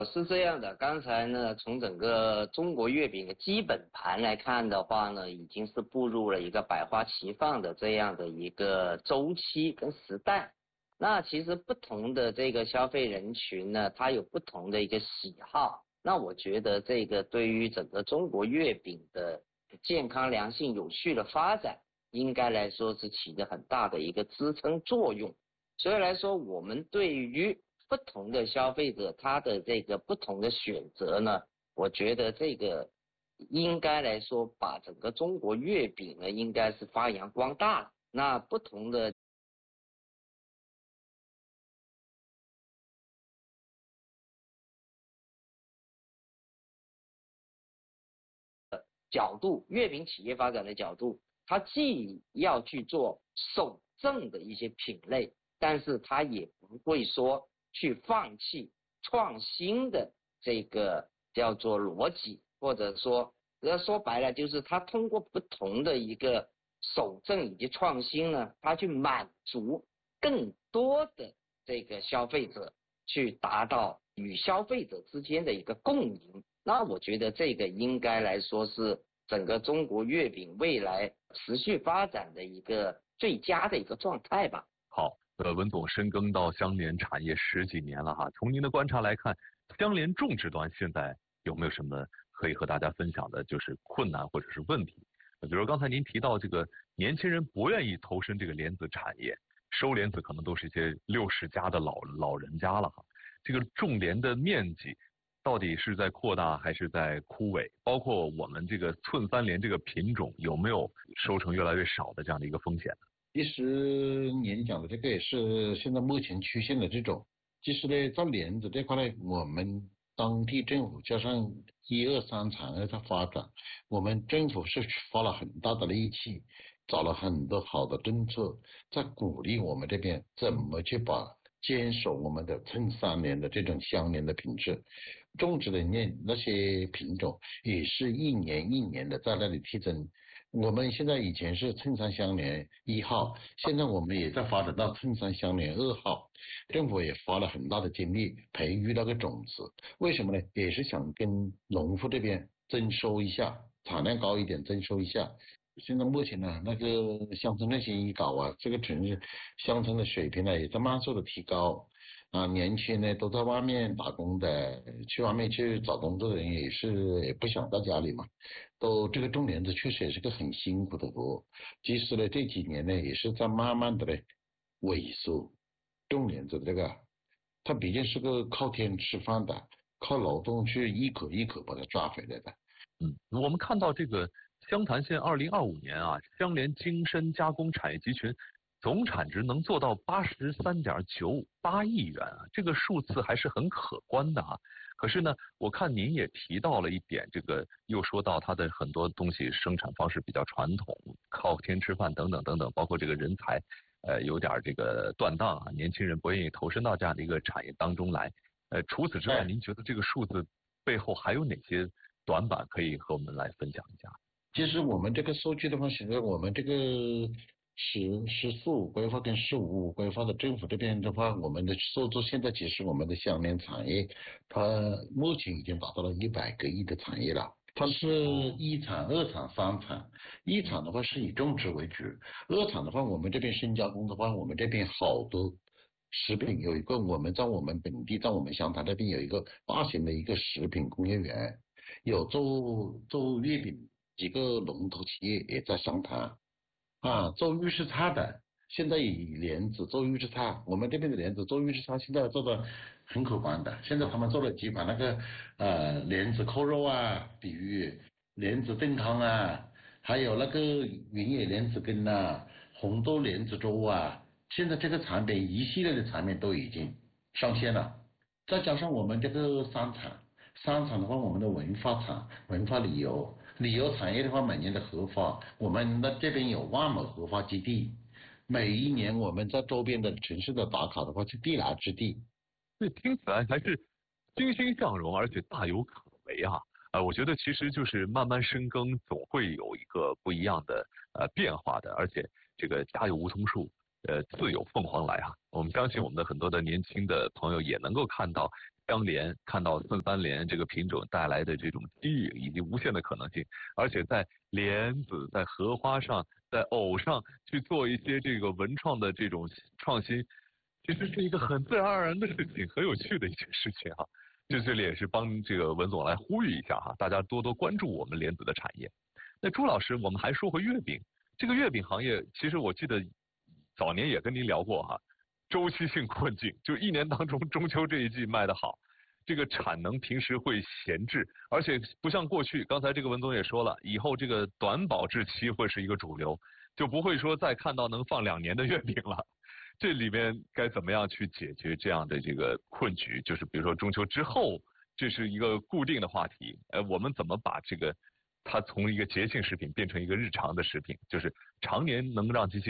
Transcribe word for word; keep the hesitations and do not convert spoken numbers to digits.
是这样的，刚才呢，从整个中国月饼的基本盘来看的话呢，已经是步入了一个百花齐放的这样的一个周期跟时代。那其实不同的这个消费人群呢，它有不同的一个喜好。那我觉得这个对于整个中国月饼的健康、良性、有序的发展，应该来说是起着很大的一个支撑作用。所以来说，我们对于不同的消费者他的这个不同的选择呢，我觉得这个应该来说把整个中国月饼呢应该是发扬光大。那不同的角度，月饼企业发展的角度，它既要去做守正的一些品类，但是它也不会说去放弃创新的这个叫做逻辑，或者说要说白了就是它通过不同的一个守正以及创新呢，它去满足更多的这个消费者，去达到与消费者之间的一个共赢。那我觉得这个应该来说是整个中国月饼未来持续发展的一个最佳的一个状态吧。 好，呃，文总深耕到香莲产业十几年了哈，从您的观察来看，香莲种植端现在有没有什么可以和大家分享的，就是困难或者是问题？比如刚才您提到这个年轻人不愿意投身这个莲子产业，收莲子可能都是一些六十加的老老人家了哈，这个种莲的面积到底是在扩大还是在枯萎？包括我们这个寸三莲这个品种有没有收成越来越少的这样的一个风险呢？ 其实您讲的这个也是现在目前出现的这种。其实呢，在莲子这块呢，我们当地政府加上一二三产业的发展，我们政府是花了很大的力气，找了很多好的政策，在鼓励我们这边怎么去把坚守我们的寸三莲的这种香莲的品质，种植的那那些品种也是一年一年的在那里提增。我们现在以前是寸三香莲一号，现在我们也在发展到寸三香莲二号，政府也花了很大的精力培育那个种子。为什么呢？也是想跟农户这边增收一下，产量高一点，增收一下。现在目前呢，那个乡村振兴一搞啊，这个城市乡村的水平呢也在慢速的提高啊，年轻人呢都在外面打工的，去外面去找工作的人也是也不想在家里嘛，都这个种莲子确实也是个很辛苦的活。其实呢这几年呢也是在慢慢的呢萎缩，种莲子这个它毕竟是个靠天吃饭的，靠劳动去一口一口把它抓回来的。 嗯，我们看到这个湘潭县二零二五年啊，香莲精深加工产业集群总产值能做到八十三点九八亿元啊，这个数字还是很可观的啊。可是呢，我看您也提到了一点，这个又说到它的很多东西生产方式比较传统，靠天吃饭等等等等，包括这个人才呃有点这个断档啊，年轻人不愿意投身到这样的一个产业当中来。呃，除此之外，您觉得这个数字背后还有哪些短板可以和我们来分享一下？ 其实我们这个数据的话，现在我们这个十十四五规划跟十五五规划的政府这边的话，我们的数字现在其实我们的香莲产业，它目前已经达到了一百个亿的产业了。它是一产、二产、三产。一产的话是以种植为主，二产的话我们这边深加工的话，我们这边好多食品有一个我们在我们本地，在我们湘潭这边有一个大型的一个食品工业园，有做做月饼。几个龙头企业也在湘潭啊，做预制菜的，现在以莲子做预制菜，我们这边的莲子做预制菜现在做的很可观的。现在他们做了几款那个呃莲子扣肉啊，比如莲子炖汤啊，还有那个云野莲子羹啊，红豆莲子粥啊，现在这个产品一系列的产品都已经上线了。再加上我们这个三产。三产的话，我们的文化产、文化旅游、旅游产业的话，每年的核发，我们的这边有万亩核发基地，每一年我们在周边的城市的打卡的话是地来之地。 这听起来还是欣欣向荣，而且大有可为啊！呃，我觉得其实就是慢慢深耕，总会有一个不一样的呃变化的，而且这个家有梧桐树，呃，自有凤凰来啊！我们相信我们的很多的年轻的朋友也能够看到香莲，看到孙三莲这个品种带来的这种机遇以及无限的可能性，而且在莲子、在荷花上、在藕上去做一些这个文创的这种创新，其实是一个很自然而然的事情，很有趣的一件事情哈。这这里也是帮这个文总来呼吁一下哈，大家多多关注我们莲子的产业。那朱老师，我们还说回月饼，这个月饼行业，其实我记得早年也跟您聊过哈，周期性困境，就一年当中中秋这一季卖得好，这个产能平时会闲置，而且不像过去，刚才这个文总也说了，以后这个短保质期会是一个主流，就不会说再看到能放两年的月饼了。这里面该怎么样去解决这样的这个困局？就是比如说中秋之后，这是一个固定的话题，呃，我们怎么把这个它从一个节庆食品变成一个日常的食品，就是常年能让机器